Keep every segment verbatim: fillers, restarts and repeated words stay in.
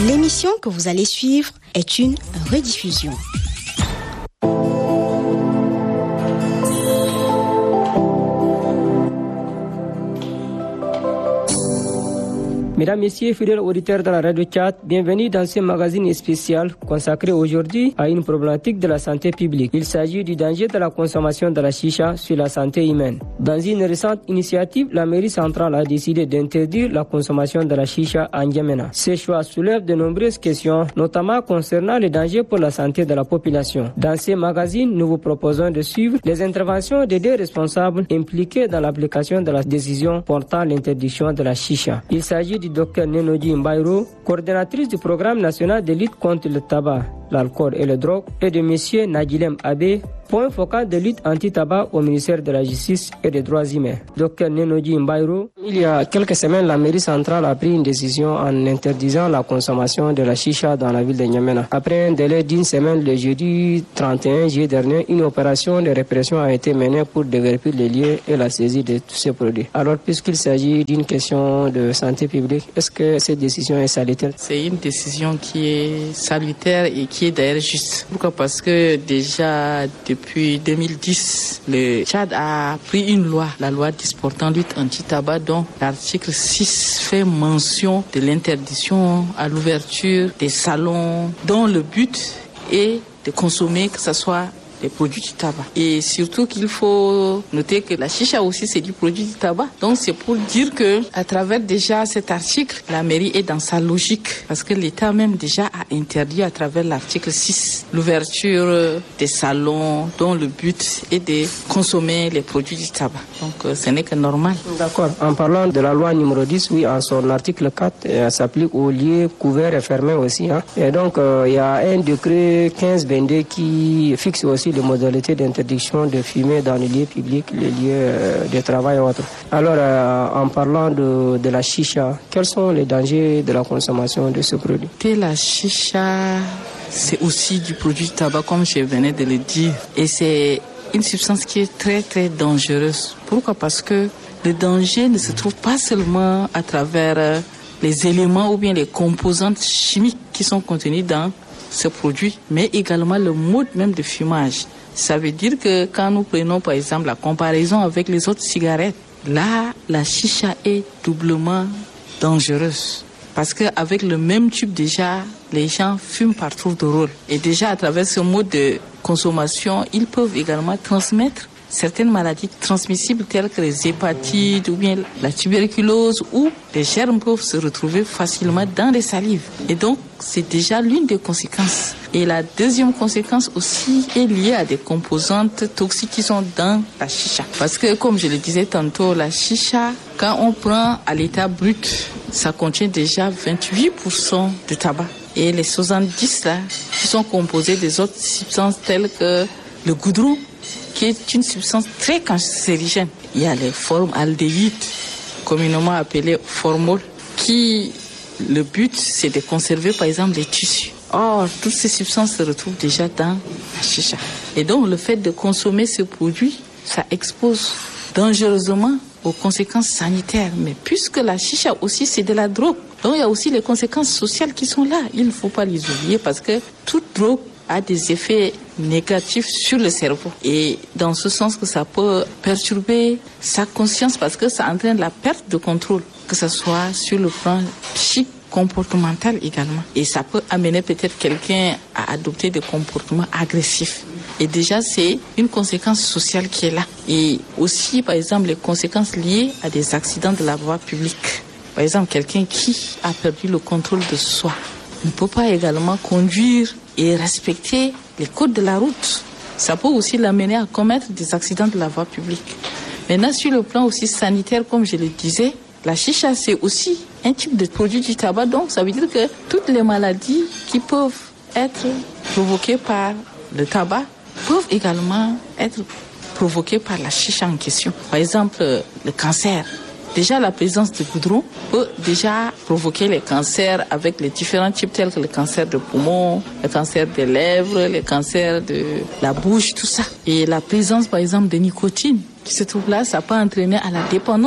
L'émission que vous allez suivre est une rediffusion. Mesdames, Messieurs, fidèles auditeurs de la Radio Tchad, bienvenue dans ce magazine spécial consacré aujourd'hui à une problématique de la santé publique. Il s'agit du danger de la consommation de la chicha sur la santé humaine. Dans une récente initiative, la mairie centrale a décidé d'interdire la consommation de la chicha à N'Djamena. Ce choix soulève de nombreuses questions, notamment concernant les dangers pour la santé de la population. Dans ce magazine, nous vous proposons de suivre les interventions des deux responsables impliqués dans l'application de la décision portant l'interdiction de la chicha. Il s'agit du Docteur Nenoji Mbairo, coordonnatrice du programme national de lutte contre le tabac, l'alcool et les drogues, et de M. Nadjilem Abe, point focal de lutte anti-tabac au ministère de la Justice et des Droits humains. Docteur Nenoji Mbairo, il y a quelques semaines, la mairie centrale a pris une décision en interdisant la consommation de la chicha dans la ville de N'Djamena. Après un délai d'une semaine, le jeudi trente et un juillet dernier, une opération de répression a été menée pour déguerpir les lieux et la saisie de tous ces produits. Alors, puisqu'il s'agit d'une question de santé publique, est-ce que cette décision est salutaire? C'est une décision qui est salutaire et qui est d'ailleurs juste. Pourquoi? Parce que déjà, depuis deux mille dix, le Tchad a pris une loi, la loi disportant lutte anti-tabac, dont l'article six fait mention de l'interdiction à l'ouverture des salons dont le but est de consommer, que ce soit des produits du tabac. Et surtout qu'il faut noter que la chicha aussi c'est du produit du tabac. Donc c'est pour dire que à travers déjà cet article, la mairie est dans sa logique parce que l'État même déjà a interdit à travers l'article six l'ouverture des salons dont le but est de consommer les produits du tabac. Donc ce n'est que normal. D'accord. En parlant de la loi numéro dix, oui, en son article quatre, elle s'applique aux lieux couverts et fermés aussi. Hein. Et donc euh, il y a un décret quinze vingt-deux qui fixe aussi les modalités d'interdiction de fumer dans les lieux publics, les lieux euh, de travail et autres. Alors, euh, en parlant de, de la chicha, quels sont les dangers de la consommation de ce produit? La chicha, c'est aussi du produit du tabac, comme je venais de le dire. Et c'est une substance qui est très, très dangereuse. Pourquoi? Parce que le danger ne se trouve pas seulement à travers les éléments ou bien les composantes chimiques qui sont contenues dans ce produit, mais également le mode même de fumage. Ça veut dire que quand nous prenons par exemple la comparaison avec les autres cigarettes, là, la chicha est doublement dangereuse. Parce qu'avec le même tube déjà, les gens fument par tour de rôle. Et déjà à travers ce mode de consommation, ils peuvent également transmettre certaines maladies transmissibles telles que les hépatites ou bien la tuberculose, où les germes peuvent se retrouver facilement dans les salives. Et donc, c'est déjà l'une des conséquences. Et la deuxième conséquence aussi est liée à des composantes toxiques qui sont dans la chicha. Parce que, comme je le disais tantôt, la chicha, quand on prend à l'état brut, ça contient déjà vingt-huit pour cent de tabac. Et les soixante-dix là, qui sont composés des autres substances telles que le goudron, qui est une substance très cancérigène. Il y a les formaldéhydes, communément appelées formol, qui, le but, c'est de conserver, par exemple, les tissus. Or, toutes ces substances se retrouvent déjà dans la chicha. Et donc, le fait de consommer ce produit, ça expose dangereusement aux conséquences sanitaires. Mais puisque la chicha aussi, c'est de la drogue, donc il y a aussi les conséquences sociales qui sont là. Il ne faut pas les oublier parce que toute drogue a des effets négatifs sur le cerveau. Et dans ce sens que ça peut perturber sa conscience parce que ça entraîne la perte de contrôle, que ce soit sur le plan psychique, comportemental également. Et ça peut amener peut-être quelqu'un à adopter des comportements agressifs. Et déjà, c'est une conséquence sociale qui est là. Et aussi, par exemple, les conséquences liées à des accidents de la voie publique. Par exemple, quelqu'un qui a perdu le contrôle de soi ne peut pas également conduire et respecter les codes de la route. Ça peut aussi l'amener à commettre des accidents de la voie publique. Maintenant, sur le plan aussi sanitaire, comme je le disais, la chicha, c'est aussi un type de produit du tabac. Donc, ça veut dire que toutes les maladies qui peuvent être provoquées par le tabac peuvent également être provoquées par la chicha en question. Par exemple, le cancer. Déjà, la présence de goudron peut déjà provoquer les cancers avec les différents types tels que le cancer de poumon, le cancer des lèvres, le cancer de la bouche, tout ça. Et la présence, par exemple, de nicotine qui se trouve là, ça peut entraîner à la dépendance.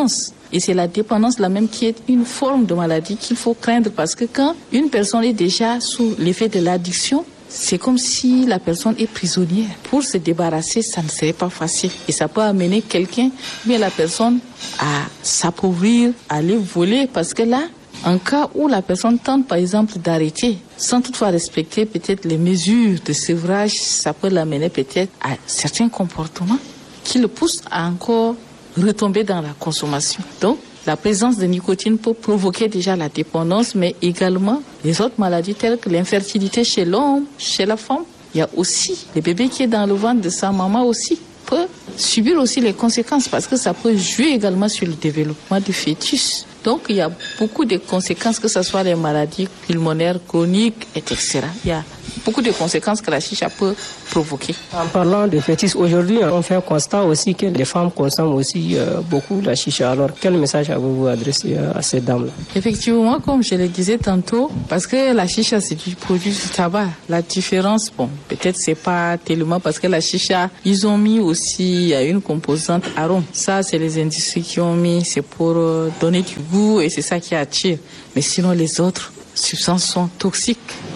Et c'est la dépendance là même qui est une forme de maladie qu'il faut craindre parce que quand une personne est déjà sous l'effet de l'addiction, c'est comme si la personne est prisonnière. Pour se débarrasser, ça ne serait pas facile. Et ça peut amener quelqu'un, bien la personne, à s'appauvrir, à aller voler. Parce que là, en cas où la personne tente, par exemple, d'arrêter, sans toutefois respecter peut-être les mesures de sevrage, ça peut l'amener peut-être à certains comportements qui le poussent à encore retomber dans la consommation. Donc, la présence de nicotine peut provoquer déjà la dépendance, mais également les autres maladies telles que l'infertilité chez l'homme, chez la femme. Il y a aussi le bébé qui est dans le ventre de sa maman aussi peut subir aussi les conséquences parce que ça peut jouer également sur le développement du fœtus. Donc il y a beaucoup de conséquences, que ce soit les maladies pulmonaires chroniques, et cetera. Il y a beaucoup de conséquences que la chicha peut provoquer. En parlant de fœtus, aujourd'hui, on fait un constat aussi que les femmes consomment aussi euh, beaucoup la chicha. Alors, quel message avez-vous adressé à ces dames-là? Effectivement, comme je le disais tantôt, parce que la chicha, c'est du produit du tabac. La différence, bon, peut-être c'est pas tellement parce que la chicha, ils ont mis aussi une composante arôme. Ça, c'est les industries qui ont mis, c'est pour euh, donner du goût et c'est ça qui attire. Mais sinon, les autres substances sont toxiques.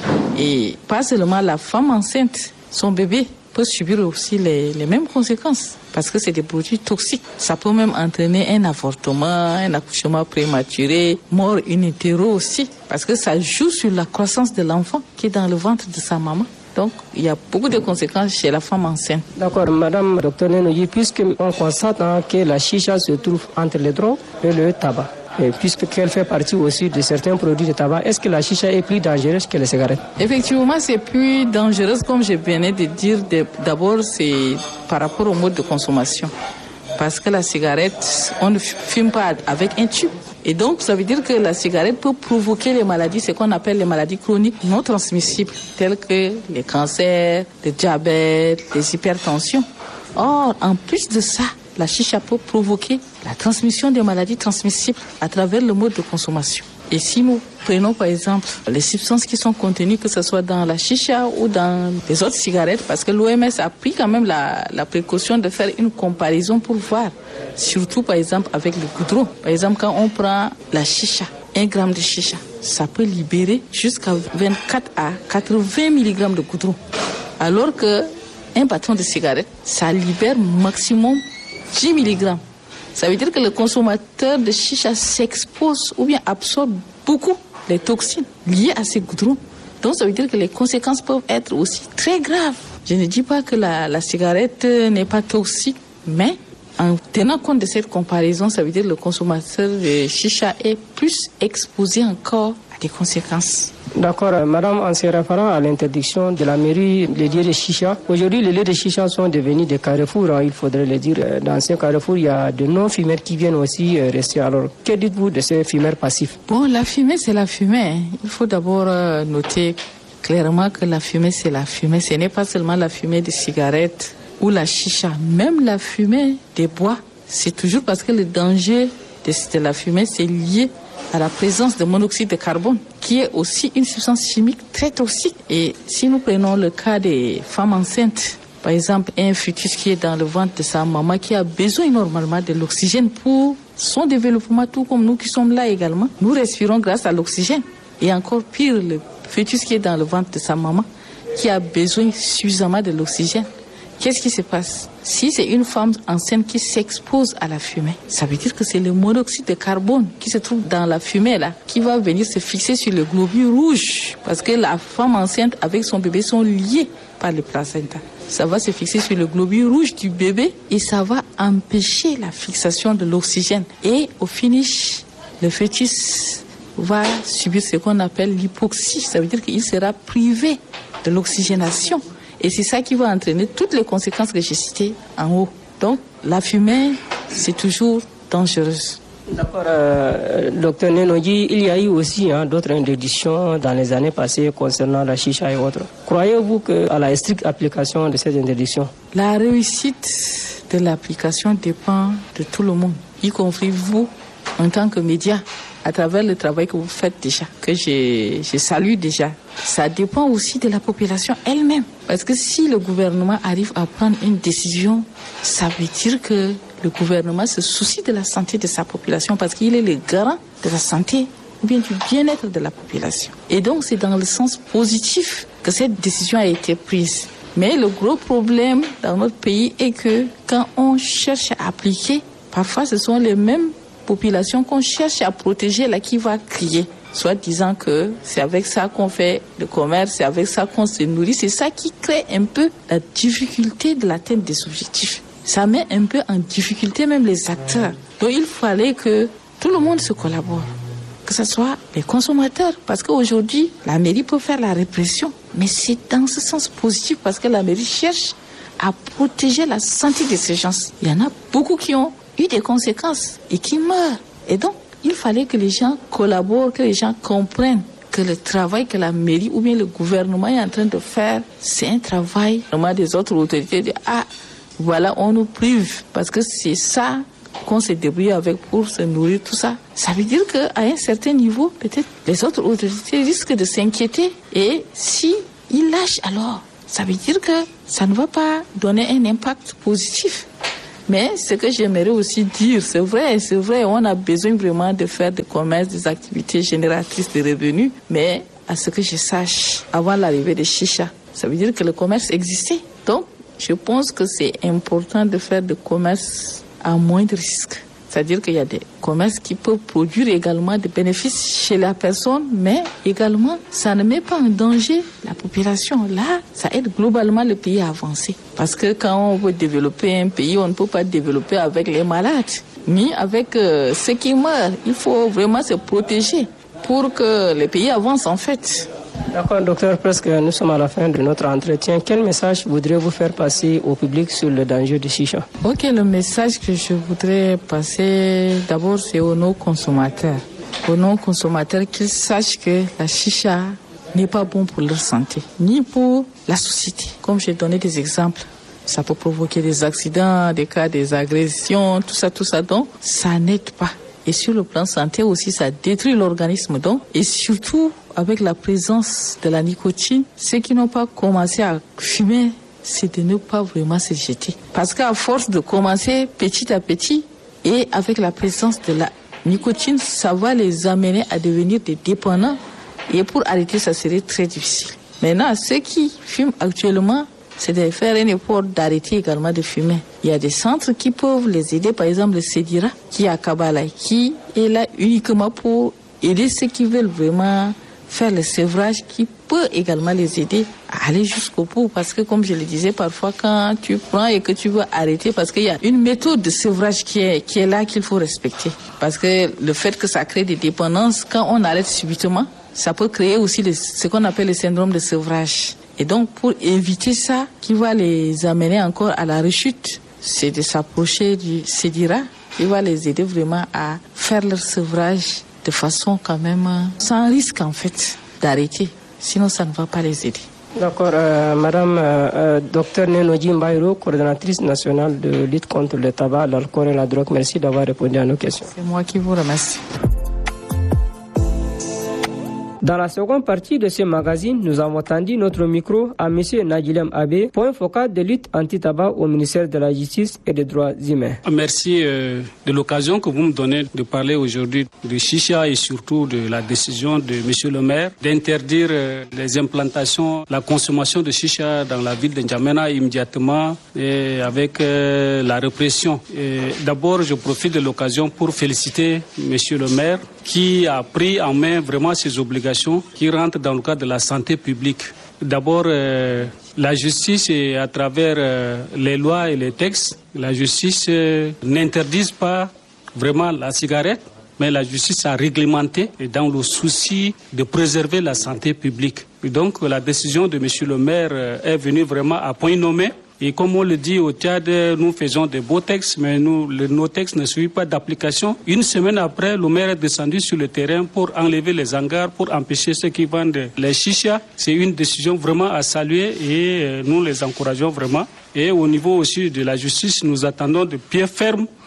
Et pas seulement la femme enceinte, son bébé peut subir aussi les, les mêmes conséquences parce que c'est des produits toxiques. Ça peut même entraîner un avortement, un accouchement prématuré, mort in utero aussi parce que ça joue sur la croissance de l'enfant qui est dans le ventre de sa maman. Donc, il y a beaucoup de conséquences chez la femme enceinte. D'accord, Madame Docteur Nenoyi, puisqu'on constate hein, que la chicha se trouve entre les drogues et le tabac, et puisqu'elle fait partie aussi de certains produits de tabac, est-ce que la chicha est plus dangereuse que les cigarettes? Effectivement, c'est plus dangereux, comme je venais de dire. D'abord, c'est par rapport au mode de consommation. Parce que la cigarette, on ne fume pas avec un tube. Et donc, ça veut dire que la cigarette peut provoquer les maladies, ce qu'on appelle les maladies chroniques non transmissibles, telles que les cancers, le diabète, les hypertensions. Or, en plus de ça, la chicha peut provoquer la transmission des maladies transmissibles à travers le mode de consommation. Et si nous prenons par exemple les substances qui sont contenues, que ce soit dans la chicha ou dans les autres cigarettes, parce que l'O M S a pris quand même la, la précaution de faire une comparaison pour voir, surtout par exemple avec le goudron. Par exemple, quand on prend la chicha, un gramme de chicha, ça peut libérer jusqu'à vingt-quatre à quatre-vingts milligrammes de goudron. Alors que un bâton de cigarette, ça libère maximum dix milligrammes. Ça veut dire que le consommateur de chicha s'expose ou bien absorbe beaucoup les toxines liées à ces goudrons. Donc ça veut dire que les conséquences peuvent être aussi très graves. Je ne dis pas que la, la cigarette n'est pas toxique, mais en tenant compte de cette comparaison, ça veut dire que le consommateur de chicha est plus exposé encore à des conséquences. D'accord, madame, en se référant à l'interdiction de la mairie des lieux de chicha, aujourd'hui les lieux de chicha sont devenus des carrefours, hein, il faudrait le dire. Dans ces carrefours, il y a de non-fumeurs qui viennent aussi rester. Alors, que dites-vous de ces fumeurs passifs? Bon, la fumée, c'est la fumée. Il faut d'abord noter clairement que la fumée, c'est la fumée. Ce n'est pas seulement la fumée des cigarettes ou la chicha, même la fumée des bois. C'est toujours parce que le danger de la fumée, c'est lié à la présence de monoxyde de carbone, qui est aussi une substance chimique très toxique. Et si nous prenons le cas des femmes enceintes, par exemple un fœtus qui est dans le ventre de sa maman, qui a besoin normalement de l'oxygène pour son développement, tout comme nous qui sommes là également, nous respirons grâce à l'oxygène. Et encore pire, le fœtus qui est dans le ventre de sa maman, qui a besoin suffisamment de l'oxygène. Qu'est-ce qui se passe? Si c'est une femme enceinte qui s'expose à la fumée, ça veut dire que c'est le monoxyde de carbone qui se trouve dans la fumée là, qui va venir se fixer sur le globule rouge. Parce que la femme enceinte avec son bébé sont liés par le placenta. Ça va se fixer sur le globule rouge du bébé et ça va empêcher la fixation de l'oxygène. Et au finish, le fœtus va subir ce qu'on appelle l'hypoxie. Ça veut dire qu'il sera privé de l'oxygénation. Et c'est ça qui va entraîner toutes les conséquences que j'ai citées en haut. Donc, la fumée, c'est toujours dangereuse. D'accord, euh, docteur Nenoyi, il y a eu aussi hein, d'autres interdictions dans les années passées concernant la chicha et autres. Croyez-vous qu'à la stricte application de ces interdictions? La réussite de l'application dépend de tout le monde, y compris vous en tant que média, à travers le travail que vous faites déjà, que je, je salue déjà. Ça dépend aussi de la population elle-même. Parce que si le gouvernement arrive à prendre une décision, ça veut dire que le gouvernement se soucie de la santé de sa population parce qu'il est le garant de la santé ou bien du bien-être de la population. Et donc, c'est dans le sens positif que cette décision a été prise. Mais le gros problème dans notre pays est que quand on cherche à appliquer, parfois ce sont les mêmes populations qu'on cherche à protéger là qui va crier. Soit disant que c'est avec ça qu'on fait le commerce, c'est avec ça qu'on se nourrit. C'est ça qui crée un peu la difficulté de l'atteinte des objectifs. Ça met un peu en difficulté même les acteurs. Donc il fallait que tout le monde se collabore. Que ce soit les consommateurs. Parce qu'aujourd'hui, la mairie peut faire la répression. Mais c'est dans ce sens positif parce que la mairie cherche à protéger la santé de ces gens. Il y en a beaucoup qui ont eu des conséquences et qui meurent. Et donc, il fallait que les gens collaborent, que les gens comprennent que le travail que la mairie ou bien le gouvernement est en train de faire, c'est un travail vraiment des autres autorités. De, ah, voilà, on nous prive parce que c'est ça qu'on s'est débrouillé avec pour se nourrir, tout ça. Ça veut dire qu'à un certain niveau, peut-être les autres autorités risquent de s'inquiéter. Et si ils lâchent alors, ça veut dire que ça ne va pas donner un impact positif. Mais ce que j'aimerais aussi dire, c'est vrai, c'est vrai, on a besoin vraiment de faire du commerce, des activités génératrices de revenus, mais à ce que je sache, avant l'arrivée des chichas, ça veut dire que le commerce existait. Donc, je pense que c'est important de faire du commerce à moindre risque. C'est-à-dire qu'il y a des commerces qui peuvent produire également des bénéfices chez la personne, mais également, ça ne met pas en danger la population. Là, ça aide globalement le pays à avancer. Parce que quand on veut développer un pays, on ne peut pas développer avec les malades, ni avec euh, ceux qui meurent. Il faut vraiment se protéger pour que le pays avance en fait. D'accord, docteur, presque nous sommes à la fin de notre entretien. Quel message voudriez-vous faire passer au public sur le danger du chicha? Ok, le message que je voudrais passer, d'abord, c'est aux non-consommateurs. Aux non-consommateurs qu'ils sachent que la chicha n'est pas bon pour leur santé, ni pour la société. Comme j'ai donné des exemples, ça peut provoquer des accidents, des cas, des agressions, tout ça, tout ça. Donc, ça n'aide pas. Et sur le plan santé aussi, ça détruit l'organisme. Donc, et surtout, avec la présence de la nicotine, ceux qui n'ont pas commencé à fumer, c'est de ne pas vraiment se jeter. Parce qu'à force de commencer petit à petit, et avec la présence de la nicotine, ça va les amener à devenir des dépendants. Et pour arrêter, ça serait très difficile. Maintenant, ceux qui fument actuellement, c'est de faire un effort d'arrêter également de fumer. Il y a des centres qui peuvent les aider, par exemple le Sedira, qui est à Kabbalah, qui est là uniquement pour aider ceux qui veulent vraiment faire le sevrage, qui peut également les aider à aller jusqu'au bout. Parce que comme je le disais, parfois quand tu prends et que tu veux arrêter, parce qu'il y a une méthode de sevrage qui est, qui est là qu'il faut respecter. Parce que le fait que ça crée des dépendances, quand on arrête subitement, ça peut créer aussi le, ce qu'on appelle le syndrome de sevrage. Et donc, pour éviter ça, qui va les amener encore à la rechute, c'est de s'approcher du Sedira, qui va les aider vraiment à faire leur sevrage de façon quand même sans risque en fait d'arrêter. Sinon, ça ne va pas les aider. D'accord, euh, Madame euh, Docteur Nenoji Mbaïro, coordonnatrice nationale de lutte contre le tabac, l'alcool et la drogue. Merci d'avoir répondu à nos questions. C'est moi qui vous remercie. Dans la seconde partie de ce magazine, nous avons tendu notre micro à M. Nadjilem Abe, point focal de lutte anti-tabac au ministère de la Justice et des Droits humains. Merci euh, de l'occasion que vous me donnez de parler aujourd'hui de chicha et surtout de la décision de M. le maire d'interdire euh, les implantations, la consommation de chicha dans la ville de N'Djamena immédiatement et avec euh, la répression. D'abord, je profite de l'occasion pour féliciter M. le maire qui a pris en main vraiment ses obligations qui rentrent dans le cadre de la santé publique. D'abord, euh, la justice, et à travers euh, les lois et les textes, la justice euh, n'interdise pas vraiment la cigarette, mais la justice a réglementé et dans le souci de préserver la santé publique. Et donc, la décision de M. le maire euh, est venue vraiment à point nommé. Et comme on le dit au Tchad, nous faisons de beaux textes, mais nous, le, nos textes ne suivent pas d'application. Une semaine après, le maire est descendu sur le terrain pour enlever les hangars, pour empêcher ceux qui vendent les chichas. C'est une décision vraiment à saluer et nous les encourageons vraiment. Et au niveau aussi de la justice, nous attendons de pied ferme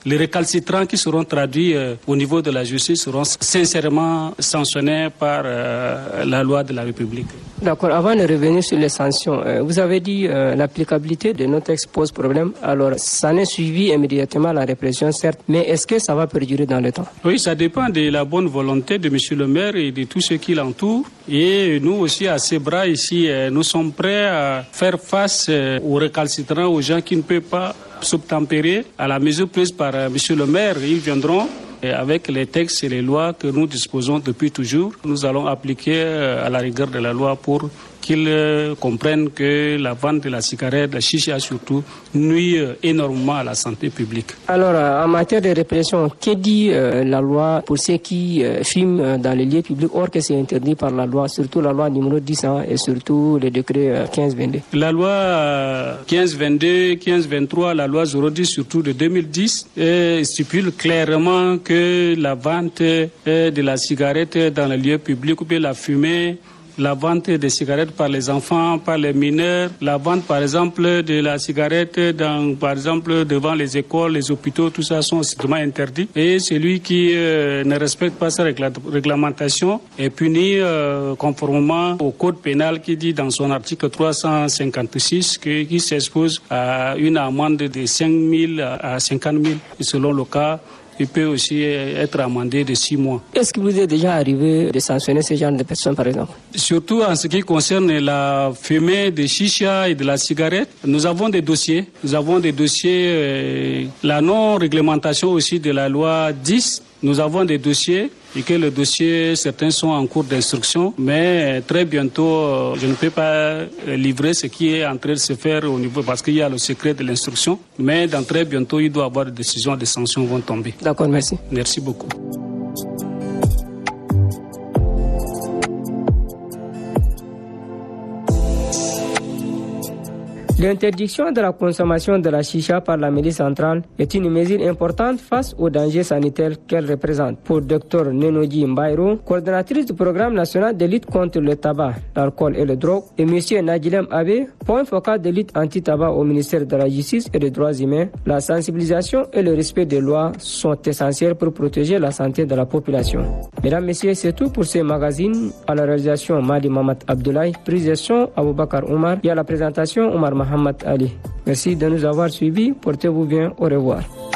les récalcitrants qui seront traduits euh, au niveau de la justice seront sincèrement sanctionnés par euh, la loi de la République. D'accord. Avant de revenir sur les sanctions, euh, vous avez dit euh, l'applicabilité de nos textes pose problème. Alors, ça n'est suivi immédiatement la répression, certes, mais est-ce que ça va perdurer dans le temps? Oui, ça dépend de la bonne volonté de Monsieur le maire et de tous ceux qui l'entourent. Et nous aussi, à ces bras ici, euh, nous sommes prêts à faire face euh, aux récalcitrants, aux gens qui ne peuvent pas s'obtempérer. À la mesure prise par euh, Monsieur le maire, ils viendront. Et avec les textes et les lois que nous disposons depuis toujours, nous allons appliquer à la rigueur de la loi pour qu'ils comprennent que la vente de la cigarette, de la chicha surtout, nuit énormément à la santé publique. Alors, en matière de répression, que dit euh, la loi pour ceux qui euh, fument dans les lieux publics, or que c'est interdit par la loi, surtout la loi numéro dix hein, et surtout le décret euh, quinze vingt-deux? La loi euh, quinze vingt-deux, quinze vingt-trois, la loi zéro dix surtout de deux mille dix, euh, stipule clairement que la vente euh, de la cigarette dans les lieux publics ou bien la fumée, la vente des cigarettes par les enfants, par les mineurs, la vente par exemple de la cigarette dans, par exemple devant les écoles, les hôpitaux, tout ça sont strictement interdits. Et celui qui euh, ne respecte pas cette régla- réglementation est puni euh, conformément au code pénal qui dit dans son article trois cent cinquante-six que, qui s'expose à une amende de cinq mille à cinquante mille selon le cas. Il peut aussi être amendé de six mois. Est-ce que vous êtes déjà arrivé de sanctionner ce genre de personnes, par exemple? Surtout en ce qui concerne la fumée de chicha et de la cigarette, nous avons des dossiers. Nous avons des dossiers, euh, la non-réglementation aussi de la loi dix. Nous avons des dossiers et que les dossiers, certains sont en cours d'instruction, mais très bientôt, je ne peux pas livrer ce qui est en train de se faire au niveau, parce qu'il y a le secret de l'instruction, mais dans très bientôt, il doit y avoir des décisions, des sanctions vont tomber. D'accord, merci. Merci beaucoup. L'interdiction de la consommation de la chicha par la mairie centrale est une mesure importante face aux dangers sanitaires qu'elle représente. Pour Dr Nenodi Mbairo, coordonnatrice du programme national de lutte contre le tabac, l'alcool et le drogue, et M. Nadilem Abe, point focal de lutte anti-tabac au ministère de la Justice et des Droits humains, la sensibilisation et le respect des lois sont essentiels pour protéger la santé de la population. Mesdames, Messieurs, c'est tout pour ces magazines. À la réalisation, Madi Mamat Abdoulaye, prise de son, Aboubakar Omar, et à la présentation, Omar Mohamed Ali. Merci de nous avoir suivis. Portez-vous bien. Au revoir.